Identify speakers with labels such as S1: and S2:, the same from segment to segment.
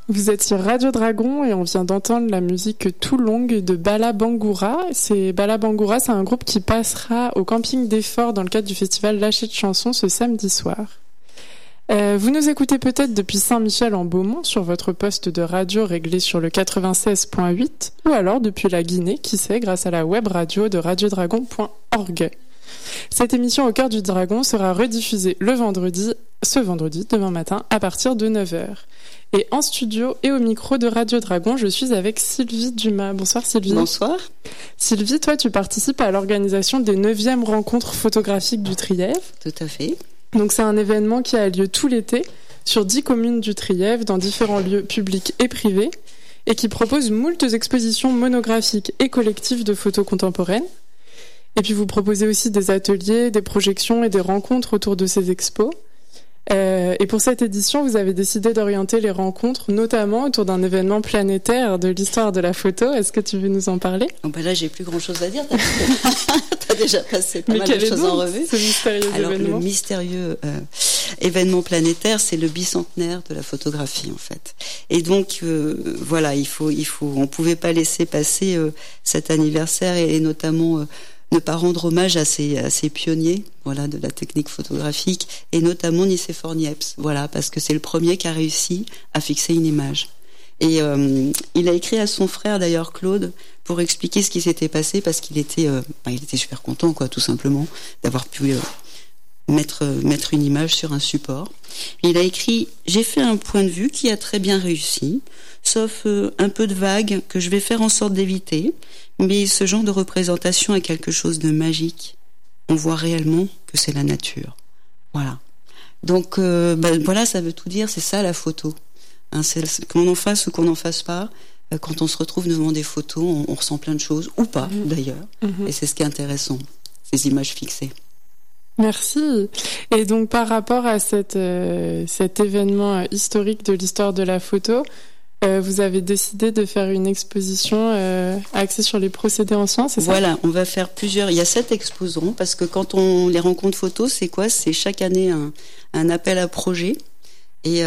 S1: Vous êtes sur Radio Dragon et on vient d'entendre la musique Too Long de Bala Bangoura. Bala Bangoura, c'est un groupe qui passera au camping des Forts dans le cadre du festival Lâcher de chansons ce samedi soir. Vous nous écoutez peut-être depuis Saint-Michel-en-Beaumont sur votre poste de radio réglé sur le 96.8 ou alors depuis la Guinée, qui sait, grâce à la web radio de radiodragon.org. Cette émission Au cœur du Dragon sera rediffusée ce vendredi, demain matin, à partir de 9h. Et en studio et au micro de Radio Dragon, je suis avec Sylvie Dumas. Bonsoir Sylvie.
S2: Bonsoir.
S1: Sylvie, toi tu participes à l'organisation des 9e rencontres photographiques du Trièves.
S2: Tout à fait.
S1: Donc c'est un événement qui a lieu tout l'été sur 10 communes du Trièves, dans différents lieux publics et privés, et qui propose moult expositions monographiques et collectives de photos contemporaines. Et puis vous proposez aussi des ateliers, des projections et des rencontres autour de ces expos. Et pour cette édition, vous avez décidé d'orienter les rencontres notamment autour d'un événement planétaire de l'histoire de la photo. Est-ce que tu veux nous en parler ?
S2: Là, j'ai plus grand-chose à dire. T'as déjà passé pas mal de choses en revue.
S1: Ce mystérieux événement.
S2: Le mystérieux événement planétaire, c'est le bicentenaire de la photographie, en fait. Et donc, on pouvait pas laisser passer cet anniversaire et notamment ne pas rendre hommage à ces pionniers, de la technique photographique, et notamment Nicéphore Niepce, parce que c'est le premier qui a réussi à fixer une image. Et il a écrit à son frère, d'ailleurs Claude, pour expliquer ce qui s'était passé, parce qu'il était super content, tout simplement, d'avoir pu mettre une image sur un support. Il a écrit « J'ai fait un point de vue qui a très bien réussi, sauf un peu de vague que je vais faire en sorte d'éviter, mais ce genre de représentation a quelque chose de magique. On voit réellement que c'est la nature. » Voilà. Donc, ça veut tout dire, c'est ça la photo. C'est qu'on en fasse ou qu'on n'en fasse pas, quand on se retrouve devant des photos, on ressent plein de choses, ou pas d'ailleurs. Et c'est ce qui est intéressant, ces images fixées.
S1: Merci. Et donc par rapport à cet événement historique de l'histoire de la photo, vous avez décidé de faire une exposition axée sur les procédés anciens, c'est ça ? Voilà,
S2: on va faire plusieurs. Il y a 7 exposants, parce que quand on les rencontres photos, c'est quoi ? C'est chaque année un appel à projet. Et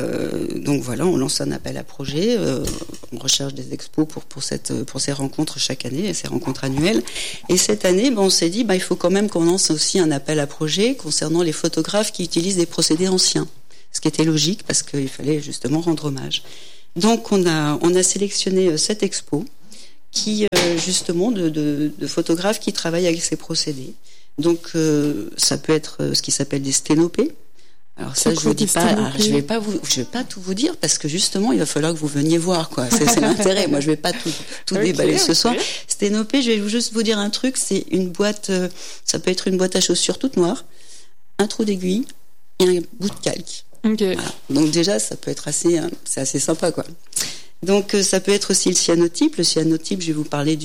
S2: on lance un appel à projet, on recherche des expos pour ces rencontres chaque année, ces rencontres annuelles. Et cette année, on s'est dit, il faut quand même qu'on lance aussi un appel à projet concernant les photographes qui utilisent des procédés anciens. Ce qui était logique parce qu'il fallait justement rendre hommage. Donc on a sélectionné 7 expos qui justement de photographes qui travaillent avec ces procédés. Donc ça peut être ce qui s'appelle des sténopées. Alors ça, je vous dis pas, je vais pas tout vous dire parce que justement, il va falloir que vous veniez voir, C'est l'intérêt. Moi, je vais pas tout déballer ce soir. Sténopée, je vais juste vous dire un truc. C'est une boîte, ça peut être une boîte à chaussures toute noire, un trou d'aiguille et un bout de calque.
S1: Okay.
S2: Voilà. Donc déjà, ça peut être c'est assez sympa, Donc ça peut être aussi le cyanotype. Le cyanotype, je vais vous parler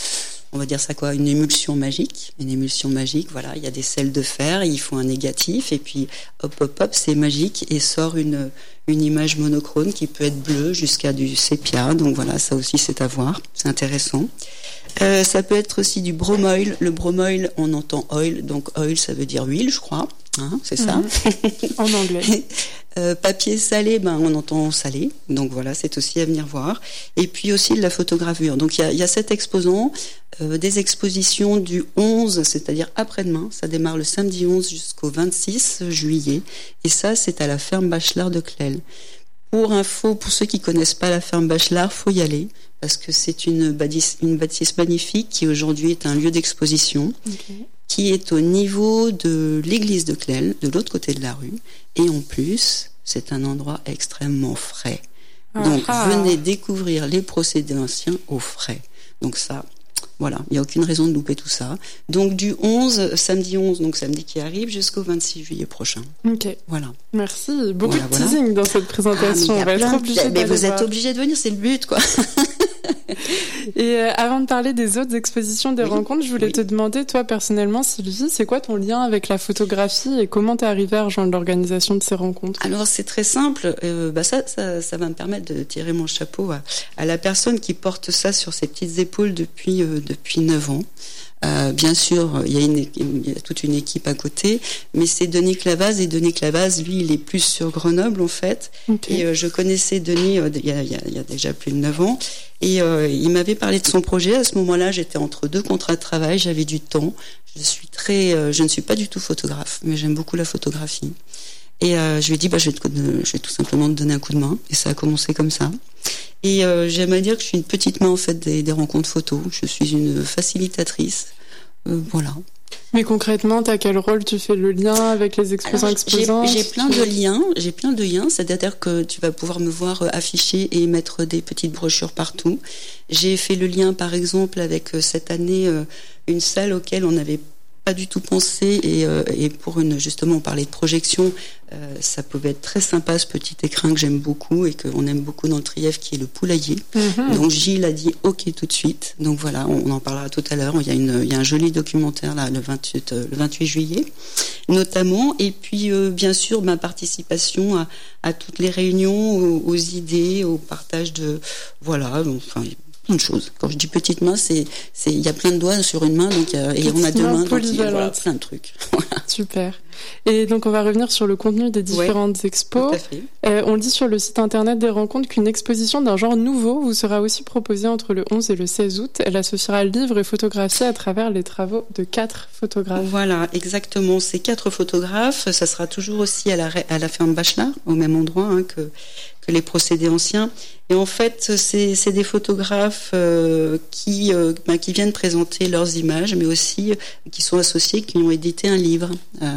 S2: une émulsion magique. Une émulsion magique, il y a des sels de fer, il faut un négatif, et puis hop, c'est magique, et sort une image monochrome qui peut être bleue jusqu'à du sépia. Donc ça aussi c'est à voir, c'est intéressant. Ça peut être aussi du bromoil. Le bromoil, on entend oil, donc oil ça veut dire huile, je crois. C'est ça.
S1: En anglais.
S2: Papier salé, on entend salé. Donc c'est aussi à venir voir. Et puis aussi de la photogravure. Donc il y a 7 exposants, des expositions du 11, c'est-à-dire après-demain. Ça démarre le samedi 11 jusqu'au 26 juillet. Et ça, c'est à la ferme Bachelard de Clel. Pour info, pour ceux qui connaissent pas la ferme Bachelard, faut y aller parce que c'est une bâtisse magnifique qui aujourd'hui est un lieu d'exposition. Okay. Qui est au niveau de l'église de Clel, de l'autre côté de la rue. Et en plus, c'est un endroit extrêmement frais. Donc, venez découvrir les procédés anciens au frais. Donc ça, il n'y a aucune raison de louper tout ça. Donc, du 11, samedi 11, donc samedi qui arrive, jusqu'au 26 juillet prochain.
S1: Ok. Voilà. Merci. Beaucoup de teasing dans cette présentation. On va être obligé
S2: mais vous êtes obligé de venir, c'est le but,
S1: Et avant de parler des autres expositions, des rencontres, je voulais te demander, toi personnellement, Sylvie, c'est quoi ton lien avec la photographie et comment t'es arrivée à rejoindre l'organisation de ces rencontres ?
S2: Alors c'est très simple, ça va me permettre de tirer mon chapeau à la personne qui porte ça sur ses petites épaules depuis 9 ans. Bien sûr, il y a toute une équipe à côté, mais c'est Denis Clavaz, et Denis Clavaz, lui, il est plus sur Grenoble en fait. Okay. Et je connaissais Denis il y a déjà plus de 9 ans, et il m'avait parlé de son projet. À ce moment-là, j'étais entre 2 contrats de travail, j'avais du temps. Je ne suis pas du tout photographe, mais j'aime beaucoup la photographie. Et je lui ai dit, je vais tout simplement te donner un coup de main. Et ça a commencé comme ça. Et j'aimerais dire que je suis une petite main en fait des rencontres photos. Je suis une facilitatrice. Voilà.
S1: Mais concrètement, t'as quel rôle? Tu fais le lien avec les exposants exposantes?
S2: J'ai plein de liens. C'est-à-dire que tu vas pouvoir me voir afficher et mettre des petites brochures partout. J'ai fait le lien, par exemple, avec cette année une salle auquel on n'avait pas du tout pensé, et pour justement, on parlait de projection, ça pouvait être très sympa, ce petit écrin que j'aime beaucoup et qu'on aime beaucoup dans le Trièves, qui est le Poulailler. Donc Gilles a dit OK tout de suite. Donc voilà, on en parlera tout à l'heure. Il y a un joli documentaire là le 28 juillet notamment, et puis bien sûr ma participation à toutes les réunions, aux idées, au partage de plein de choses. Quand je dis petite main, il y a plein de doigts sur une main, donc et on a 2 mains, donc voilà, plein de trucs. Voilà.
S1: Super. Et donc on va revenir sur le contenu des différentes expos.
S2: Tout à fait.
S1: On dit sur le site internet des rencontres qu'une exposition d'un genre nouveau vous sera aussi proposée entre le 11 et le 16 août. Elle associera livres et photographies à travers les travaux de 4 photographes.
S2: Voilà, exactement. Ces 4 photographes, ça sera toujours aussi à la ferme Bachelard, au même endroit que les procédés anciens. Et en fait, c'est des photographes qui viennent présenter leurs images, mais aussi qui sont associés, qui ont édité un livre.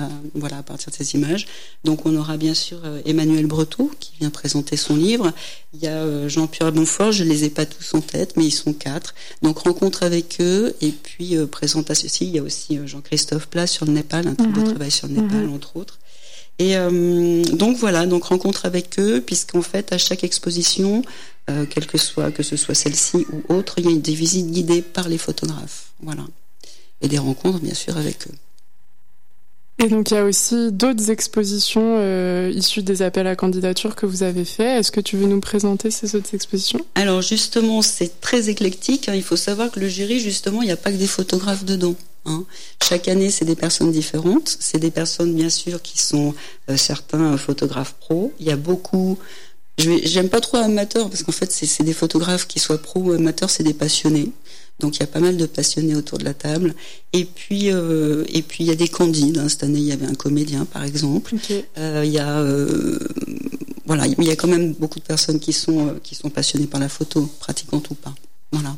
S2: À partir de ces images. Donc on aura bien sûr Emmanuel Breteau qui vient présenter son livre. Il y a Jean-Pierre Bonfort, je les ai pas tous en tête, mais ils sont 4. Donc rencontre avec eux, et puis présentation. Il y a aussi Jean-Christophe Plat sur le Népal, un type de travail sur le Népal, entre autres. Et donc voilà, donc rencontre avec eux, puisqu'en fait à chaque exposition, que ce soit celle-ci ou autre, il y a des visites guidées par les photographes, voilà, et des rencontres bien sûr avec eux.
S1: Et donc il y a aussi d'autres expositions issues des appels à candidature que vous avez fait. Est-ce que tu veux nous présenter ces autres expositions? Alors justement, c'est très éclectique. Il faut savoir que le jury, justement, il n'y a pas que des photographes dedans. Chaque année, c'est des personnes différentes. C'est des personnes, bien sûr, qui sont certains photographes pros. Il y a beaucoup... J'aime pas trop amateurs, parce qu'en fait, c'est des photographes qui soient pros ou amateurs, c'est des passionnés. Donc il y a pas mal de passionnés autour de la table. Et puis il y a des candides. Cette année, il y avait un comédien, par exemple. Okay. Il y a quand même beaucoup de personnes qui sont passionnées par la photo, pratiquantes ou pas. Voilà.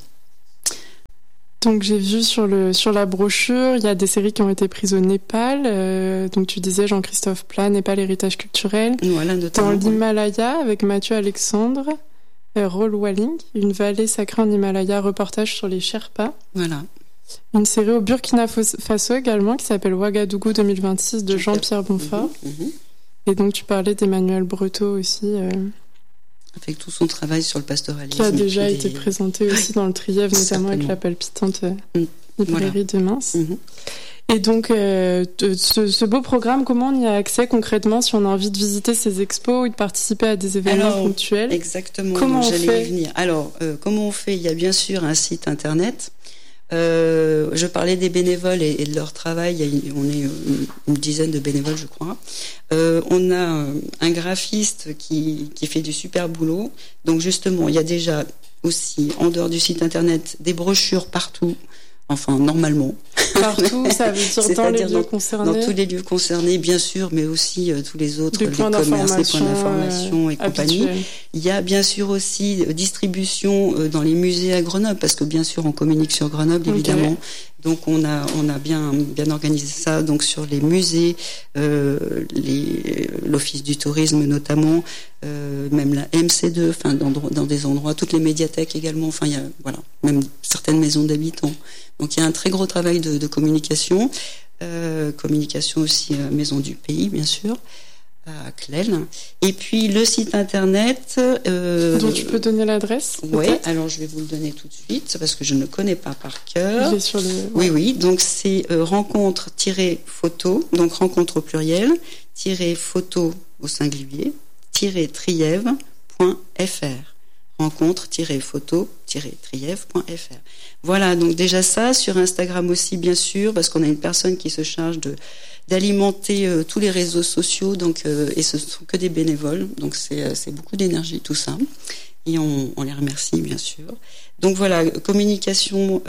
S1: Donc j'ai vu sur la brochure, il y a des séries qui ont été prises au Népal. Donc tu disais Jean-Christophe Plat, Népal héritage culturel. Voilà, notamment. Dans l'Himalaya avec Mathieu Alexandre. Roll Walling, une vallée sacrée en Himalaya, reportage sur les Sherpas. Voilà. Une série au Burkina Faso également qui s'appelle Ouagadougou 2026 de Jean-Pierre Bonfort. Et donc tu parlais d'Emmanuel Breteau aussi. Avec tout son travail sur le pastoralisme. Qui a déjà été présenté aussi dans le Trièves, notamment avec la palpitante librairie de Mince. Et donc, ce beau programme, comment on y a accès concrètement si on a envie de visiter ces expos ou de participer à des événements ponctuels? Exactement, comment j'allais y venir. Alors, comment on fait? Il y a bien sûr un site internet. Je parlais des bénévoles et de leur travail. On est une dizaine de bénévoles, je crois. On a un graphiste qui fait du super boulot. Donc justement, il y a déjà aussi, en dehors du site internet, des brochures partout. Enfin, normalement. Partout, ça veut dire dans les lieux concernés. Dans tous les lieux concernés, bien sûr, mais aussi tous les autres, les commerces, les points d'information et compagnie. Il y a bien sûr aussi distribution dans les musées à Grenoble, parce que bien sûr, on communique sur Grenoble, évidemment. Donc, on a bien organisé ça. Donc, sur les musées, l'Office du tourisme notamment, même la MC2, enfin, dans des endroits, toutes les médiathèques également. Enfin, il y a, voilà, même certaines maisons d'habitants. Donc il y a un très gros travail de communication, communication aussi Maison du Pays, bien sûr, à Claile. Et puis le site internet. Donc tu peux donner l'adresse? Oui, alors je vais vous le donner tout de suite, parce que je ne le connais pas par cœur. Il est sur Oui, donc c'est rencontre-photo, donc rencontre au pluriel, -photo au singulier, -trièves.fr. Rencontre-photo-,
S2: balabangoura-trièves.fr. Voilà, donc déjà ça, sur Instagram aussi, bien sûr, parce qu'on a une personne qui se charge d'alimenter tous les réseaux sociaux, donc et ce sont que des bénévoles, donc c'est beaucoup d'énergie tout ça, et on les remercie bien sûr. Donc voilà, communication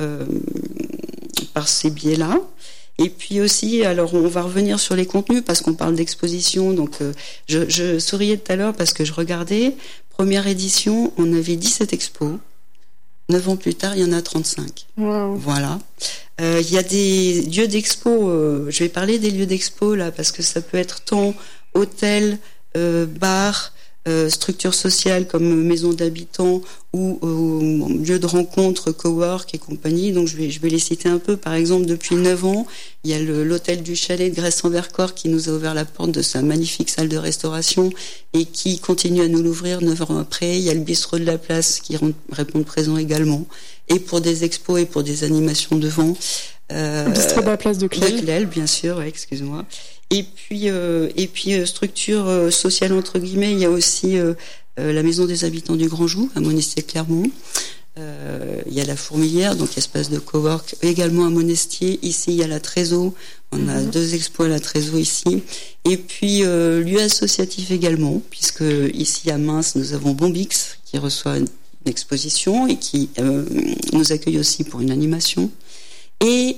S2: par ces biais-là. Et puis aussi, alors on va revenir sur les contenus parce qu'on parle d'exposition. Donc je souriais tout à l'heure parce que je regardais, première édition, on avait 17 expos. 9 ans plus tard, il y en a 35.
S1: Wow.
S2: Voilà. Il y a des lieux d'expo, je vais parler des lieux d'expo là parce que ça peut être tant hôtel, bar, structures sociales comme maisons d'habitants ou lieux de rencontre, cowork et compagnie. Donc je vais les citer un peu. Par exemple, depuis 9 ans, il y a l'hôtel du Chalet de Grèce-en-Vercors qui nous a ouvert la porte de sa magnifique salle de restauration et qui continue à nous l'ouvrir 9 ans après. Il y a le bistrot de la place qui répond présent également. Et pour des expos et pour des animations devant.
S1: Bistrot de la place de Clel.
S2: De Clel, bien sûr, ouais, excuse-moi. Et puis structure sociale entre guillemets, il y a aussi la maison des habitants du Grand Joux à Monestier-Clermont. Il y a la Fourmilière, donc espace de cowork, également à Monestier. Ici, il y a la Trésor. On a 2 expos à la Trésor ici. Et puis lieu associatif également, puisque ici à Mins, nous avons Bombix qui reçoit une exposition et qui nous accueille aussi pour une animation. Et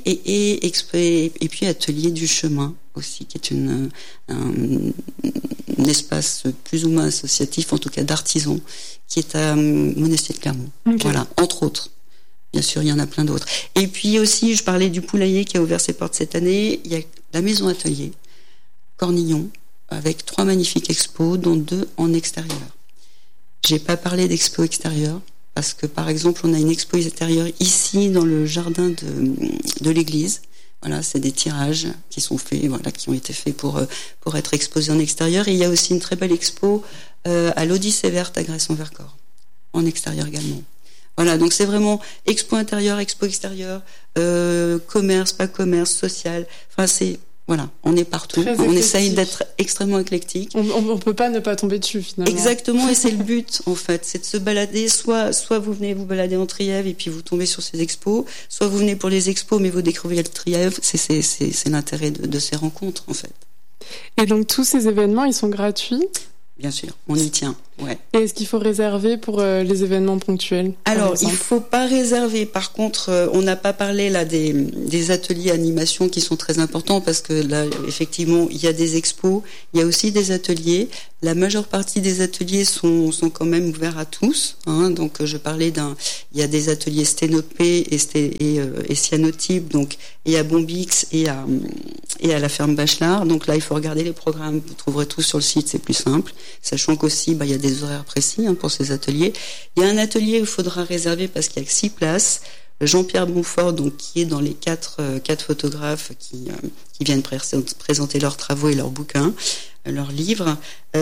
S2: puis Atelier du Chemin aussi, qui est un espace plus ou moins associatif, en tout cas d'artisans, qui est à Monestier-de-Clermont. Okay. Voilà, entre autres. Bien sûr, il y en a plein d'autres. Et puis aussi, je parlais du Poulailler qui a ouvert ses portes cette année. Il y a la Maison Atelier, Cornillon, avec 3 magnifiques expos, dont 2 en extérieur. J'ai pas parlé d'expo extérieure, parce que par exemple, on a une expo extérieure ici, dans le jardin de l'église. Voilà, c'est des tirages qui sont faits, voilà, qui ont été faits pour être exposés en extérieur. Et il y a aussi une très belle expo à l'Odyssée verte à Grèce-en-Vercors, en extérieur également. Voilà, donc c'est vraiment expo intérieure, expo extérieure, commerce, pas commerce, social. Enfin, c'est voilà, on est partout. On essaye d'être extrêmement éclectique.
S1: On peut pas ne pas tomber dessus finalement.
S2: Exactement, et c'est le but en fait, c'est de se balader. Soit vous venez vous balader en Trièves et puis vous tombez sur ces expos, soit vous venez pour les expos mais vous découvrez le Trièves. C'est l'intérêt de ces rencontres en fait.
S1: Et donc tous ces événements, ils sont gratuits ?
S2: Bien sûr, on y tient. Ouais.
S1: Et est-ce qu'il faut réserver pour les événements ponctuels ?
S2: Alors, il faut pas réserver. Par contre, on n'a pas parlé là des ateliers animation qui sont très importants parce que là, effectivement, il y a des expos, il y a aussi des ateliers. La majeure partie des ateliers sont quand même ouverts à tous. Hein. Donc, je parlais il y a des ateliers sténopée et cyanotype, donc et à Bombix et à la ferme Bachelard. Donc là, il faut regarder les programmes. Vous trouverez tout sur le site, c'est plus simple. Sachant qu'aussi, il y a des horaires précis pour ces ateliers. Il y a un atelier où il faudra réserver parce qu'il y a que 6 places. Jean-Pierre Bonfort, donc qui est dans les 4 photographes qui viennent présenter leurs travaux et leurs bouquins, leurs livres,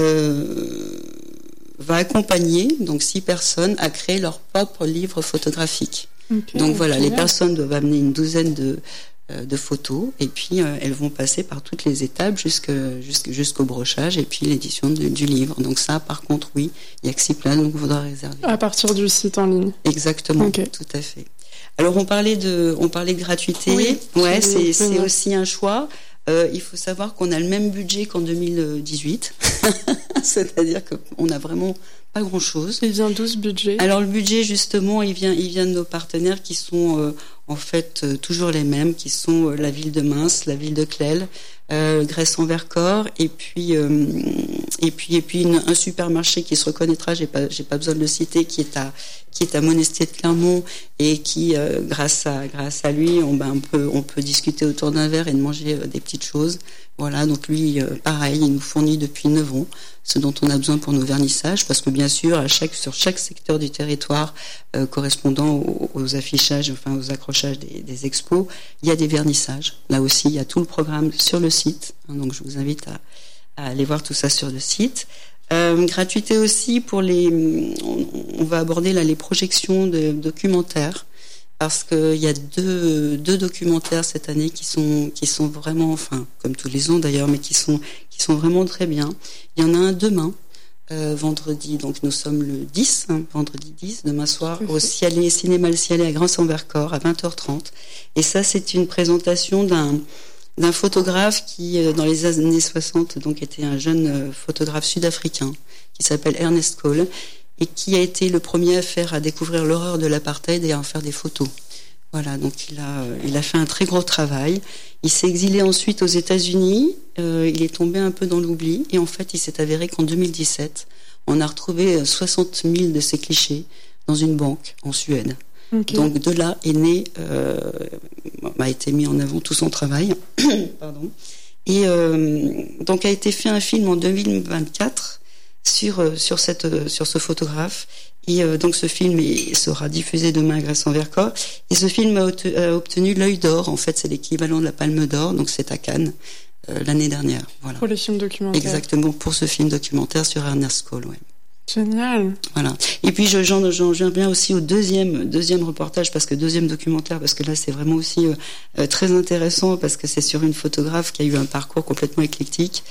S2: va accompagner donc 6 personnes à créer leur propre livre photographique. Okay, donc voilà, les personnes doivent amener une douzaine de photos et puis elles vont passer par toutes les étapes jusqu'au brochage et puis l'édition du livre. Donc ça, par contre, oui, il y a que 6 places, donc il faudra réserver.
S1: À partir du site en ligne.
S2: Exactement, okay. Tout à fait. Alors on parlait de gratuité. Oui, ouais, c'est aussi un choix. Il faut savoir qu'on a le même budget qu'en 2018, c'est-à-dire qu'on a vraiment pas grand-chose.
S1: Il vient d'où ce budget ?
S2: Alors le budget justement, il vient de nos partenaires qui sont en fait toujours les mêmes, qui sont la ville de Mins, la ville de Clel, Grèce-en-Vercors, et puis un supermarché qui se reconnaîtra. J'ai pas besoin de le citer, qui est à Monestier-de-Clermont et qui grâce à lui on peut discuter autour d'un verre et de manger des petites choses. Voilà, donc lui pareil, il nous fournit depuis 9 ans ce dont on a besoin pour nos vernissages, parce que bien sûr sur chaque secteur du territoire correspondant aux affichages, enfin aux accrochages des expos, il y a des vernissages. Là aussi, il y a tout le programme sur le site, hein, donc je vous invite à aller voir tout ça sur le site. Gratuité aussi pour on va aborder là les projections de documentaires, parce qu'il y a deux documentaires cette année qui sont vraiment, enfin comme tous les ans d'ailleurs, mais qui sont vraiment très bien. Il y en a un demain vendredi, donc nous sommes le 10, vendredi 10, demain soir, au Cinéma Le Cialet à Grand-Saint-Vercors à 20h30. Et ça, c'est une présentation d'un photographe qui, dans les années 60, donc était un jeune photographe sud-africain qui s'appelle Ernest Cole et qui a été le premier à découvrir l'horreur de l'apartheid et à en faire des photos. Voilà, donc il a fait un très gros travail. Il s'est exilé ensuite aux États-Unis. Il est tombé un peu dans l'oubli et en fait, il s'est avéré qu'en 2017, on a retrouvé 60 000 de ces clichés dans une banque en Suède. Okay. Donc de là est né, a été mis en avant tout son travail. Pardon. Et donc a été fait un film en 2024 sur ce photographe. Et donc ce film sera diffusé demain à Grès-en-Vercors. Et ce film a obtenu l'Œil d'Or. En fait, c'est l'équivalent de la Palme d'Or. Donc c'est à Cannes l'année dernière. Voilà.
S1: Pour les films documentaires.
S2: Exactement, pour ce film documentaire sur Ernest Cole. Ouais.
S1: Génial.
S2: Voilà. Et puis j'en viens bien aussi au deuxième reportage deuxième documentaire parce que là c'est vraiment aussi très intéressant parce que c'est sur une photographe qui a eu un parcours complètement éclectique,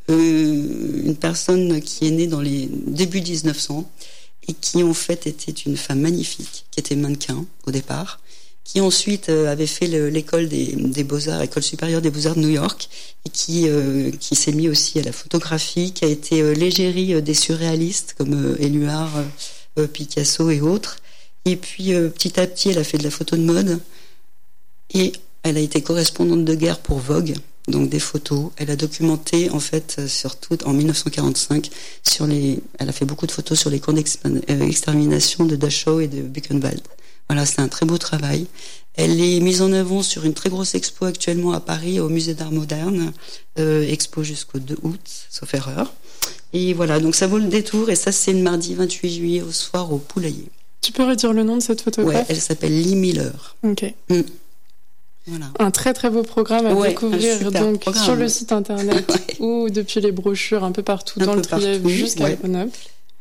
S2: une personne qui est née dans les débuts 1900 et qui en fait était une femme magnifique, qui était mannequin au départ, qui ensuite avait fait l'école des Beaux-Arts, école supérieure des Beaux-Arts de New York, et qui s'est mis aussi à la photographie, qui a été l'égérie des surréalistes comme Éluard, Picasso et autres. Et puis petit à petit, elle a fait de la photo de mode, et elle a été correspondante de guerre pour Vogue, donc des photos. Elle a documenté en fait, surtout en 1945, elle a fait beaucoup de photos sur les camps d'extermination de Dachau et de Buchenwald. Voilà, c'est un très beau travail. Elle est mise en avant sur une très grosse expo actuellement à Paris, au Musée d'Art Moderne, expo jusqu'au 2 août, sauf erreur. Et voilà, donc ça vaut le détour, et ça c'est le mardi 28 juillet au soir au Poulailler.
S1: Tu peux redire le nom de cette photographe ?
S2: Ouais, elle s'appelle Lee Miller.
S1: Ok. Voilà. Un très très beau programme à découvrir donc programme. Sur le site internet ou depuis les brochures un peu partout dans le Trièves jusqu'à Grenoble.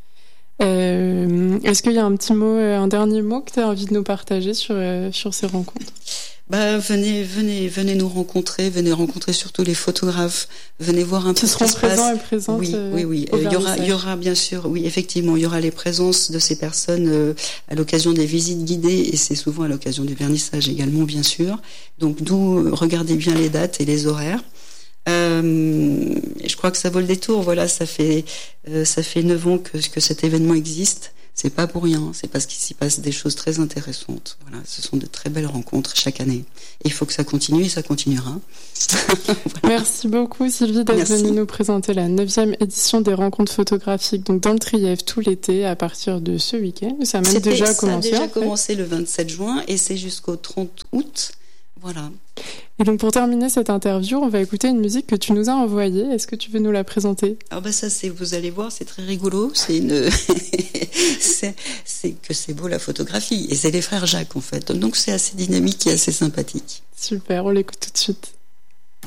S1: Est-ce qu'il y a un dernier mot que tu as envie de nous partager sur ces rencontres ?
S2: Venez nous rencontrer, venez rencontrer surtout les photographes, venez voir un peu ce qui se passe.
S1: Présents et présentes.
S2: Oui. Il y aura bien sûr, oui, effectivement, il y aura les présences de ces personnes à l'occasion des visites guidées et c'est souvent à l'occasion du vernissage également, bien sûr. Donc, regardez bien les dates et les horaires. Je crois que ça vaut le détour. Voilà, ça fait 9 ans que cet événement existe. C'est pas pour rien, c'est parce qu'il s'y passe des choses très intéressantes. Voilà, ce sont de très belles rencontres chaque année. Et il faut que ça continue et ça continuera.
S1: Voilà. Merci beaucoup Sylvie d'être venue nous présenter la 9e édition des rencontres photographiques donc dans le Trièves tout l'été à partir de ce week-end. Ça a même déjà commencé.
S2: Ça a déjà commencé le 27 juin et c'est jusqu'au 30 août. Voilà.
S1: Et donc pour terminer cette interview, on va écouter une musique que tu nous as envoyée. Est-ce que tu veux nous la présenter ?
S2: Ça vous allez voir, c'est très rigolo. C'est c'est beau la photographie et c'est les frères Jacques en fait. Donc c'est assez dynamique et assez sympathique.
S1: Super, on l'écoute tout de suite.